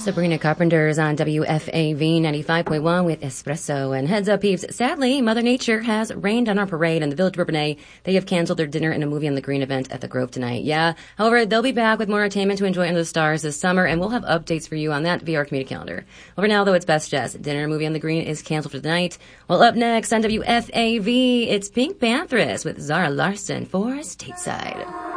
Sabrina Carpenter is on WFAV 95.1 with Espresso. And heads up, peeps. Sadly, Mother Nature has rained on our parade in the Village of Bourbonnais. They have canceled their dinner and a movie on the Green event at the Grove tonight. Yeah. However, they'll be back with more entertainment to enjoy under the stars this summer, and we'll have updates for you on that via our community calendar. Well, for now, though, it's best just. Dinner and movie on the Green is canceled for tonight. Well, up next on WFAV, it's Pink Panthers with Zara Larsson for Stateside.